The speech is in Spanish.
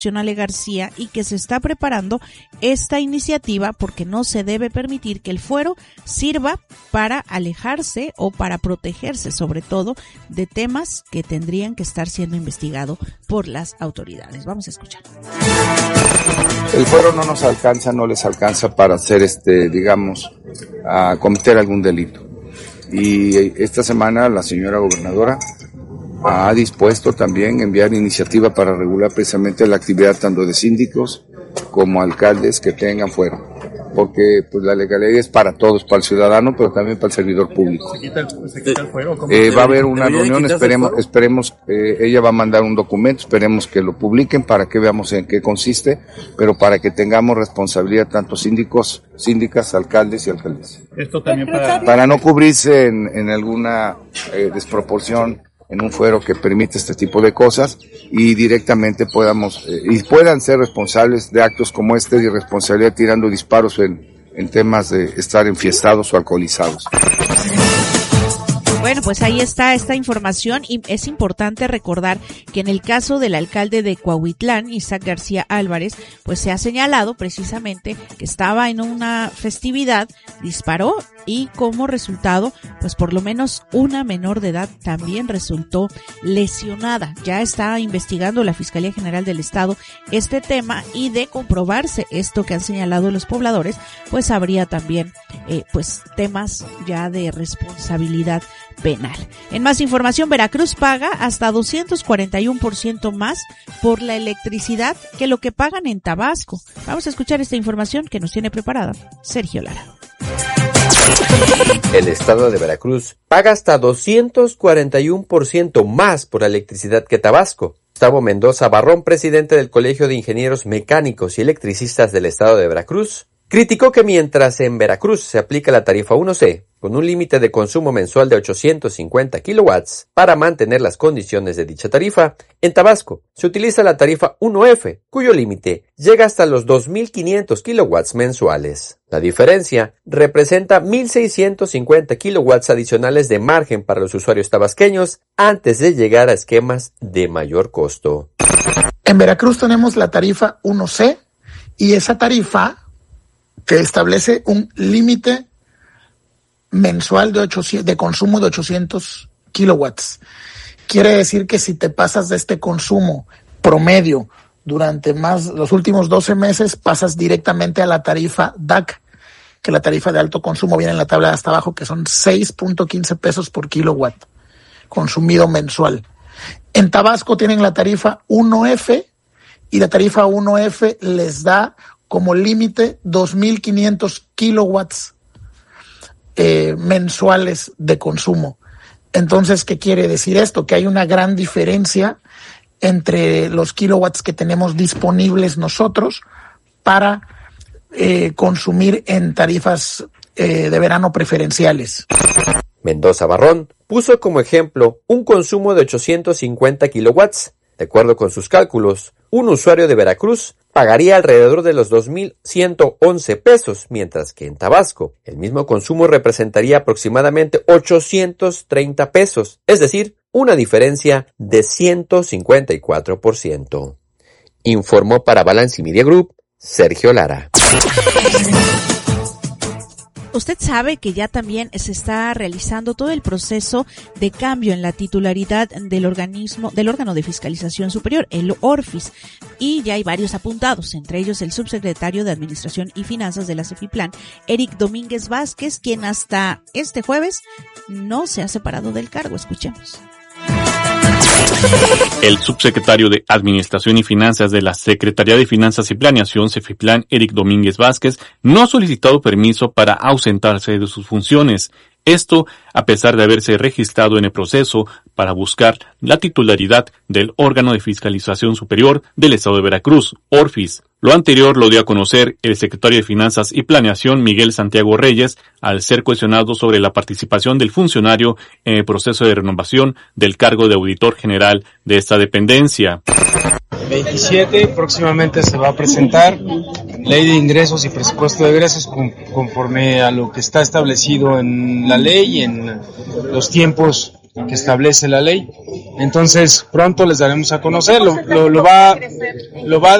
Ale García, y que se está preparando esta iniciativa porque no se debe permitir que el fuero sirva para alejarse o para protegerse, sobre todo, de temas que tendrían que estar siendo investigados por las autoridades. Vamos a escuchar. El fuero no nos alcanza, no les alcanza para hacer a cometer algún delito. Y esta semana la señora gobernadora ha dispuesto también enviar iniciativa para regular precisamente la actividad tanto de síndicos como alcaldes que tengan fuero, porque pues la legalidad es para todos, para el ciudadano, pero también para el servidor público. ¿Se quita el fuero? Va a haber una reunión, esperemos, ella va a mandar un documento, esperemos que lo publiquen para que veamos en qué consiste, pero para que tengamos responsabilidad tanto síndicos, síndicas, alcaldes y alcaldesas. Esto también para no cubrirse en alguna desproporción en un fuero que permite este tipo de cosas y directamente puedan ser responsables de actos como este de irresponsabilidad tirando disparos en temas de estar enfiestados o alcoholizados. Bueno, pues ahí está esta información y es importante recordar que en el caso del alcalde de Cuautitlán, Isaac García Álvarez, pues se ha señalado precisamente que estaba en una festividad, disparó y como resultado, pues por lo menos una menor de edad también resultó lesionada. Ya está investigando la Fiscalía General del Estado este tema y de comprobarse esto que han señalado los pobladores, pues habría también pues temas ya de responsabilidad penal. En más información, Veracruz paga hasta 241% más por la electricidad que lo que pagan en Tabasco. Vamos a escuchar esta información que nos tiene preparada Sergio Lara. El estado de Veracruz paga hasta 241% más por la electricidad que Tabasco. Gustavo Mendoza Barrón, presidente del Colegio de Ingenieros Mecánicos y Electricistas del estado de Veracruz, criticó que mientras en Veracruz se aplica la tarifa 1C, con un límite de consumo mensual de 850 kilowatts para mantener las condiciones de dicha tarifa, en Tabasco se utiliza la tarifa 1F, cuyo límite llega hasta los 2.500 kilowatts mensuales. La diferencia representa 1.650 kilowatts adicionales de margen para los usuarios tabasqueños antes de llegar a esquemas de mayor costo. En Veracruz tenemos la tarifa 1C y esa tarifa que establece un límite mensual de consumo de 800 kilowatts. Quiere decir que si te pasas de este consumo promedio durante los últimos 12 meses, pasas directamente a la tarifa DAC, que la tarifa de alto consumo viene en la tabla de hasta abajo, que son 6.15 pesos por kilowatt consumido mensual. En Tabasco tienen la tarifa 1F y la tarifa 1F les da como límite 2.500 kilowatts mensuales de consumo. Entonces, ¿qué quiere decir esto? Que hay una gran diferencia entre los kilowatts que tenemos disponibles nosotros para consumir en tarifas de verano preferenciales. Mendoza Barrón puso como ejemplo un consumo de 850 kilowatts. De acuerdo con sus cálculos, un usuario de Veracruz pagaría alrededor de los 2.111 pesos, mientras que en Tabasco el mismo consumo representaría aproximadamente 830 pesos, es decir, una diferencia de 154%. Informó para Balance Media Group, Sergio Lara. Usted sabe que ya también se está realizando todo el proceso de cambio en la titularidad del órgano de fiscalización superior, el ORFIS, y ya hay varios apuntados, entre ellos el subsecretario de Administración y Finanzas de la CEFIPLAN, Eric Domínguez Vázquez, quien hasta este jueves no se ha separado del cargo. Escuchemos. El subsecretario de Administración y Finanzas de la Secretaría de Finanzas y Planeación, CEFIPLAN, Eric Domínguez Vázquez, no ha solicitado permiso para ausentarse de sus funciones. Esto a pesar de haberse registrado en el proceso para buscar la titularidad del órgano de fiscalización superior del Estado de Veracruz, ORFIS. Lo anterior lo dio a conocer el secretario de Finanzas y Planeación, Miguel Santiago Reyes, al ser cuestionado sobre la participación del funcionario en el proceso de renovación del cargo de auditor general de esta dependencia. 27 próximamente se va a presentar ley de ingresos y presupuesto de egresos conforme a lo que está establecido en la ley y en los tiempos que establece la ley. Entonces pronto les daremos a conocer, lo va